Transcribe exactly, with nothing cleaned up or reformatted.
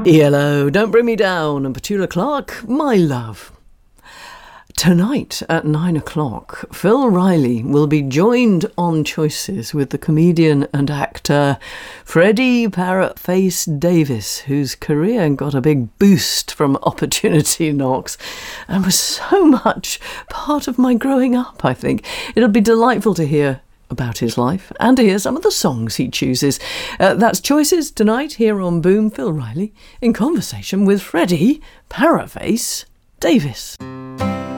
Yellow, Don't Bring Me Down, and Petula Clark, My Love. Tonight at nine o'clock, Phil Riley will be joined on Choices with the comedian and actor Freddie Parrotface Davis, whose career got a big boost from Opportunity Knocks and was so much part of my growing up, I think. It'll be delightful to hear about his life and to hear some of the songs he chooses. Uh, that's Choices tonight here on Boom. Phil Riley in conversation with Freddie Parrotface Davis.